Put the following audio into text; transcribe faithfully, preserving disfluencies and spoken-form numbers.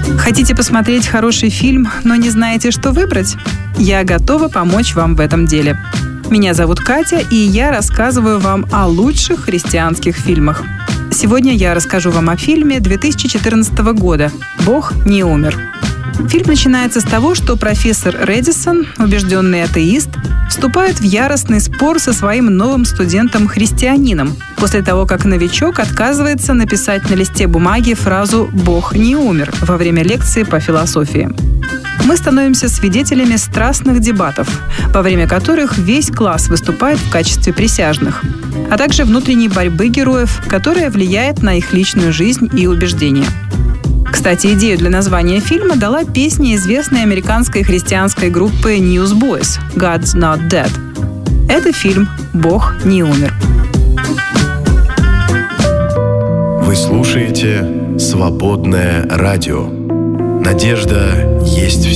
Хотите посмотреть хороший фильм, но не знаете, что выбрать? Я готова помочь вам в этом деле. Меня зовут Катя, и я рассказываю вам о лучших христианских фильмах. Сегодня я расскажу вам о фильме две тысячи четырнадцатого года «Бог не умер». Фильм начинается с того, что профессор Редисон, убежденный атеист, вступает в яростный спор со своим новым студентом-христианином после того, как новичок отказывается написать на листе бумаги фразу «Бог не умер» во время лекции по философии. Мы становимся свидетелями страстных дебатов, во время которых весь класс выступает в качестве присяжных, а также внутренней борьбы героев, которая влияет на их личную жизнь и убеждения. Кстати, идею для названия фильма дала песня известной американской христианской группы Newsboys «God's Not Dead». Это фильм «Бог не умер». Вы слушаете «Свободное радио». Надежда есть